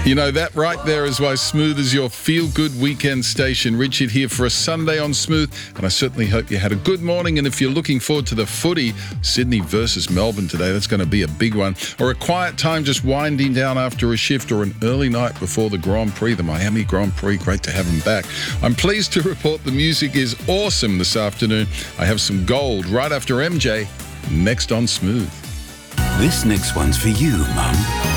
You know, that right there is why Smooth is your feel-good weekend station. Richard here for a Sunday on Smooth, and I certainly hope you had a good morning. And if you're looking forward to the footy, Sydney versus Melbourne today, that's going to be a big one. Or a quiet time just winding down after a shift, or an early night before the Grand Prix, the Miami Grand Prix. Great to have him back. I'm pleased to report the music is awesome this afternoon. I have some gold right after MJ, next on Smooth. This next one's for you, Mum.